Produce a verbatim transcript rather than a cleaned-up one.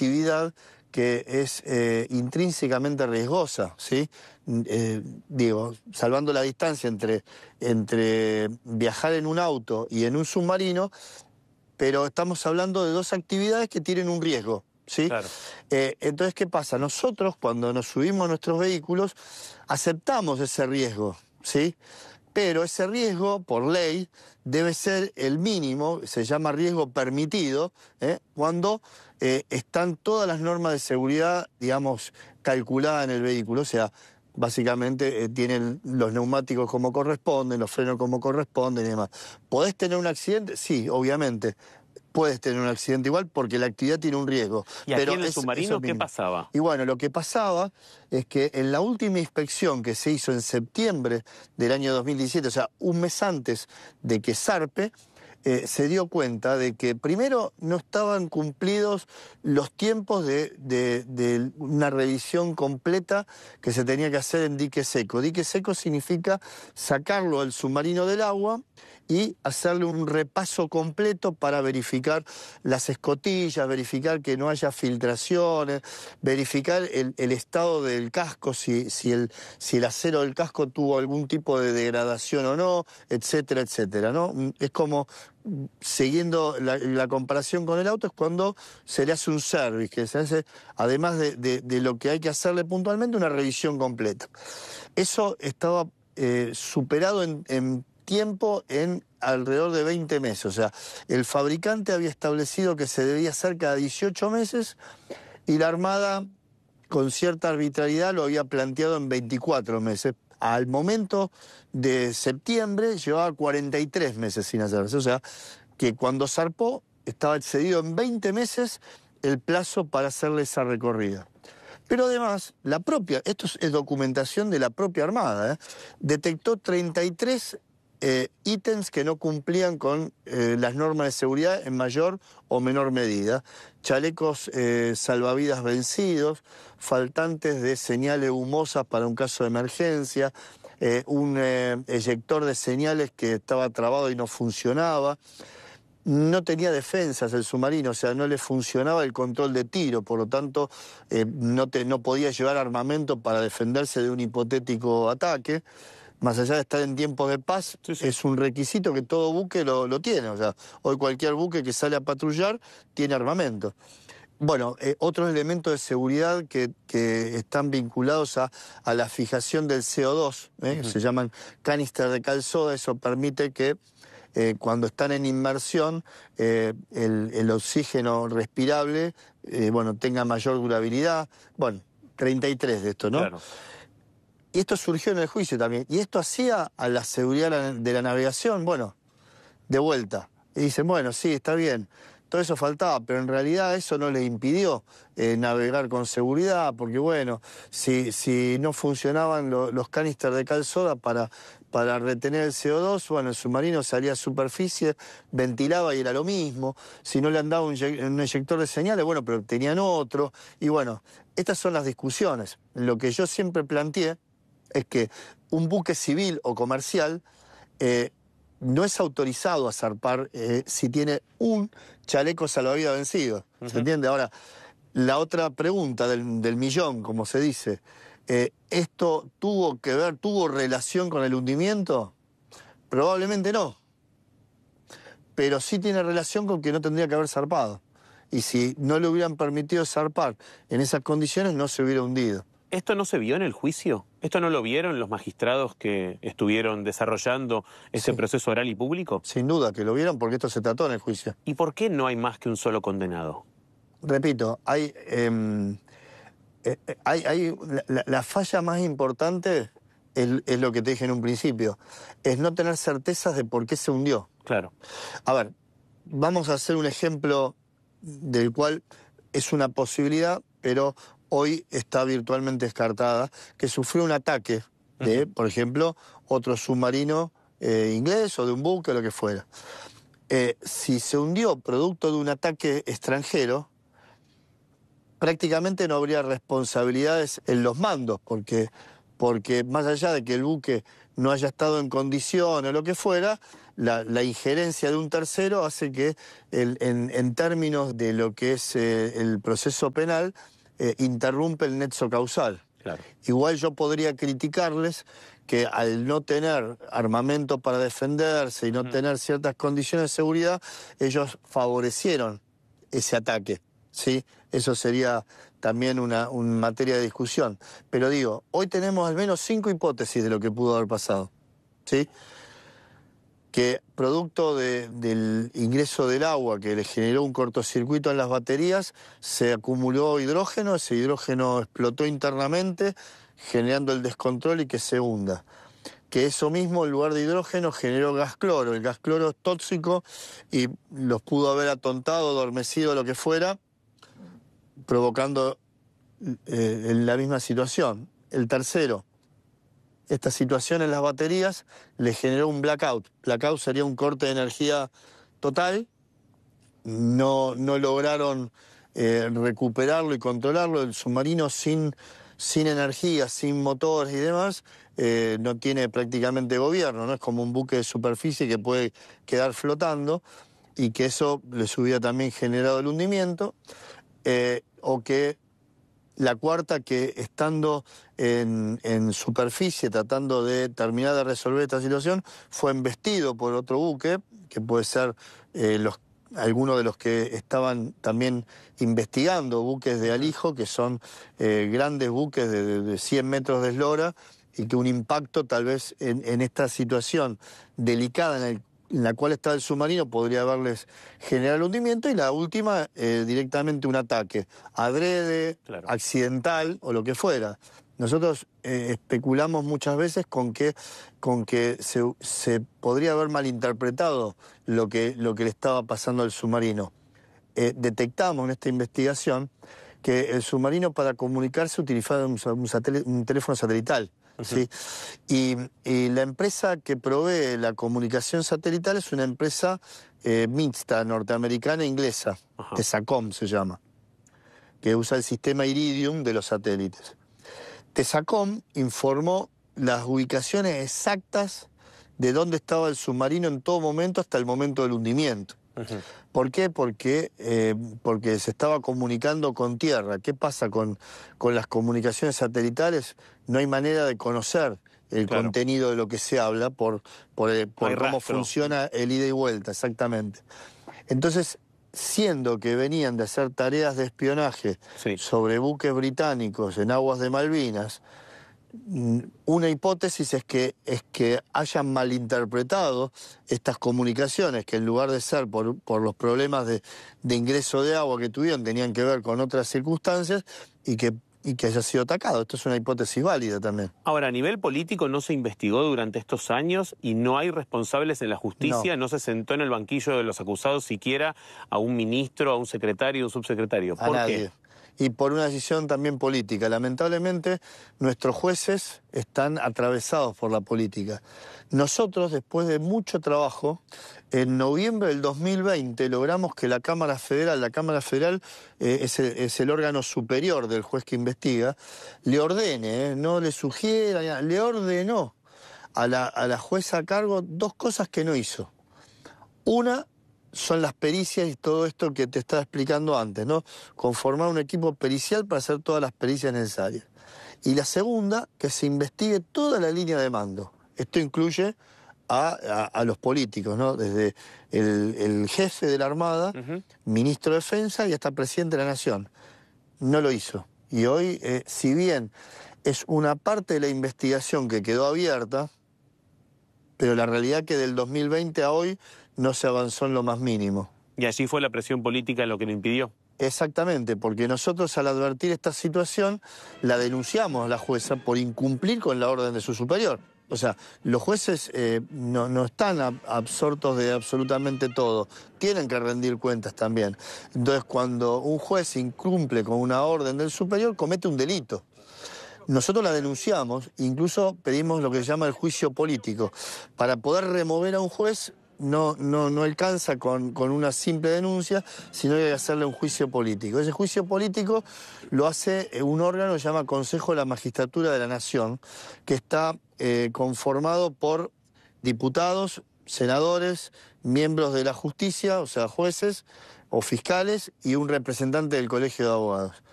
actividad que es eh, intrínsecamente riesgosa, ¿sí? Eh, digo, salvando la distancia entre, entre viajar en un auto y en un submarino, pero estamos hablando de dos actividades que tienen un riesgo, ¿sí? Claro. Eh, entonces, ¿qué pasa? Nosotros, cuando nos subimos a nuestros vehículos, aceptamos ese riesgo, ¿sí? Pero ese riesgo, por ley, debe ser el mínimo, se llama riesgo permitido, ¿eh? cuando eh, están todas las normas de seguridad, digamos, calculadas en el vehículo. O sea, básicamente eh, tienen los neumáticos como corresponden, los frenos como corresponden y demás. ¿Podés tener un accidente? Sí, obviamente. Puedes tener un accidente igual porque la actividad tiene un riesgo. ¿Y aquí pero en el es, submarino qué pasaba? Y bueno, lo que pasaba es que en la última inspección que se hizo en septiembre del año dos mil diecisiete, o sea, un mes antes de que zarpe, eh, se dio cuenta de que primero no estaban cumplidos los tiempos de, de, de una revisión completa que se tenía que hacer en dique seco. Dique seco significa sacarlo al submarino del agua y hacerle un repaso completo para verificar las escotillas, verificar que no haya filtraciones, verificar el, el estado del casco, si, si, el, si el acero del casco tuvo algún tipo de degradación o no, etcétera, etcétera, ¿no? Es como, siguiendo la, la comparación con el auto, es cuando se le hace un service, que se hace, además de, de, de lo que hay que hacerle puntualmente, una revisión completa. Eso estaba eh, superado en, en tiempo en alrededor de veinte meses. O sea, el fabricante había establecido que se debía hacer cada dieciocho meses y la Armada, con cierta arbitrariedad, lo había planteado en veinticuatro meses. Al momento de septiembre llevaba cuarenta y tres meses sin hacerse. O sea, que cuando zarpó estaba excedido en veinte meses el plazo para hacerle esa recorrida. Pero además, la propia, esto es documentación de la propia Armada, ¿eh? detectó treinta y tres eh, ítems que no cumplían con eh, las normas de seguridad en mayor o menor medida. Chalecos eh, salvavidas vencidos, faltantes de señales humosas para un caso de emergencia, eh, un eh, eyector de señales que estaba trabado y no funcionaba. No tenía defensas el submarino, o sea, no le funcionaba el control de tiro, por lo tanto, eh, no, te, no podía llevar armamento para defenderse de un hipotético ataque. Más allá de estar en tiempos de paz, sí, sí. es un requisito que todo buque lo, lo tiene. O sea, hoy cualquier buque que sale a patrullar tiene armamento. Bueno, eh, otros elementos de seguridad que, que están vinculados a, a la fijación del C O dos, ¿eh? uh-huh. se llaman canister de cal soda. Eso permite que eh, cuando están en inmersión eh, el, el oxígeno respirable eh, bueno, tenga mayor durabilidad. Bueno, treinta y tres de esto, ¿no? Claro. Y esto surgió en el juicio también. ¿Y esto hacía a la seguridad de la navegación? Bueno, de vuelta. Y dicen, bueno, sí, está bien. Todo eso faltaba, pero en realidad eso no les impidió eh, navegar con seguridad, porque bueno, si, si no funcionaban lo, los canisters de cal soda para, para retener el C O dos, bueno, el submarino salía a superficie, ventilaba y era lo mismo. Si no le andaba un, un eyector de señales, bueno, pero tenían otro. Y bueno, estas son las discusiones. Lo que yo siempre planteé es que un buque civil o comercial eh, no es autorizado a zarpar eh, si tiene un chaleco salvavidas vencido. ¿Se uh-huh. entiende? Ahora, la otra pregunta del, del millón, como se dice, eh, ¿esto tuvo que ver, tuvo relación con el hundimiento? Probablemente no. Pero sí tiene relación con que no tendría que haber zarpado. Y si no le hubieran permitido zarpar en esas condiciones, no se hubiera hundido. ¿Esto no se vio en el juicio? ¿Esto no lo vieron los magistrados que estuvieron desarrollando este sí. proceso oral y público? Sin duda que lo vieron, porque esto se trató en el juicio. ¿Y por qué no hay más que un solo condenado? Repito, hay, eh, eh, hay, hay la, la falla más importante es, es lo que te dije en un principio, es no tener certezas de por qué se hundió. Claro. A ver, vamos a hacer un ejemplo del cual es una posibilidad, pero hoy está virtualmente descartada, que sufrió un ataque de, uh-huh. por ejemplo, otro submarino eh, inglés o de un buque o lo que fuera. Eh, si se hundió producto de un ataque extranjero, prácticamente no habría responsabilidades en los mandos, porque, porque más allá de que el buque no haya estado en condición o lo que fuera, la, la injerencia de un tercero hace que el, en, en términos de lo que es eh, el proceso penal eh, interrumpe el nexo causal. Claro. Igual yo podría criticarles que al no tener armamento para defenderse y no uh-huh. tener ciertas condiciones de seguridad, ellos favorecieron ese ataque, ¿sí? Eso sería también una, una materia de discusión. Pero digo, hoy tenemos al menos cinco hipótesis de lo que pudo haber pasado, ¿sí? Que producto de, del ingreso del agua que le generó un cortocircuito en las baterías, se acumuló hidrógeno, ese hidrógeno explotó internamente, generando el descontrol y que se hunda. Que eso mismo, en lugar de hidrógeno, generó gas cloro. El gas cloro es tóxico y los pudo haber atontado, adormecido, lo que fuera, provocando eh, la misma situación. El tercero, esta situación en las baterías le generó un blackout. Blackout sería un corte de energía total. No, no lograron eh, recuperarlo y controlarlo. El submarino sin, sin energía, sin motores y demás, eh, no tiene prácticamente gobierno, ¿no? Es como un buque de superficie que puede quedar flotando y que eso les hubiera también generado el hundimiento. Eh, o que la cuarta, que estando en, en superficie tratando de terminar de resolver esta situación, fue embestido por otro buque, que puede ser eh, los, algunos de los que estaban también investigando, buques de alijo, que son eh, grandes buques de, de, de cien metros de eslora, y que un impacto tal vez en, en esta situación delicada en el en la cual está el submarino podría haberles generado el hundimiento, y la última, eh, directamente un ataque, adrede, claro. accidental o lo que fuera. Nosotros eh, especulamos muchas veces con que, con que se, se podría haber malinterpretado lo que, lo que le estaba pasando al submarino. Eh, detectamos en esta investigación que el submarino, para comunicarse, utilizaba un, un, satel- un teléfono satelital. Uh-huh. ¿Sí? Y, y la empresa que provee la comunicación satelital es una empresa eh, mixta, norteamericana e inglesa, uh-huh. Tesacom se llama, que usa el sistema Iridium de los satélites. Tesacom informó las ubicaciones exactas de dónde estaba el submarino en todo momento hasta el momento del hundimiento. Uh-huh. ¿Por qué? Porque, eh, porque se estaba comunicando con tierra. ¿Qué pasa con, con las comunicaciones satelitales? No hay manera de conocer el claro. contenido de lo que se habla por, por, eh, por no cómo rastro. funciona el ida y vuelta, exactamente. Entonces, siendo que venían de hacer tareas de espionaje sí. sobre buques británicos en aguas de Malvinas, una hipótesis es que, es que hayan malinterpretado estas comunicaciones, que en lugar de ser por, por los problemas de, de ingreso de agua que tuvieron, tenían que ver con otras circunstancias, y que, y que haya sido atacado. Esto es una hipótesis válida también. Ahora, a nivel político no se investigó durante estos años y no hay responsables en la justicia, no, no se sentó en el banquillo de los acusados siquiera a un ministro, a un secretario, a un subsecretario. ¿Por a nadie. qué? Y por una decisión también política. Lamentablemente, nuestros jueces están atravesados por la política. Nosotros, después de mucho trabajo, en noviembre del dos mil veinte logramos que la Cámara Federal, la Cámara Federal eh, es, el, es el órgano superior del juez que investiga, le ordene, eh, no le sugiera, le ordenó a la, a la jueza a cargo dos cosas que no hizo. Una son las pericias y todo esto que te estaba explicando antes, ¿no? Conformar un equipo pericial para hacer todas las pericias necesarias. Y la segunda, que se investigue toda la línea de mando. Esto incluye a, a, a los políticos, ¿no? Desde el, el jefe de la Armada, uh-huh. ministro de Defensa y hasta presidente de la Nación. No lo hizo. Y hoy, eh, si bien es una parte de la investigación que quedó abierta, pero la realidad es que del dos mil veinte a hoy no se avanzó en lo más mínimo. ¿Y allí fue la presión política lo que lo impidió? Exactamente, porque nosotros al advertir esta situación la denunciamos a la jueza por incumplir con la orden de su superior. O sea, los jueces eh, no, no están ab- absortos de absolutamente todo, tienen que rendir cuentas también. Entonces, cuando un juez incumple con una orden del superior, comete un delito. Nosotros la denunciamos, incluso pedimos lo que se llama el juicio político. Para poder remover a un juez no, no, no alcanza con, con una simple denuncia, sino que hay que hacerle un juicio político. Ese juicio político lo hace un órgano que se llama Consejo de la Magistratura de la Nación, que está eh, conformado por diputados senadores, miembros de la justicia, o sea, jueces o fiscales, y un representante del Colegio de Abogados.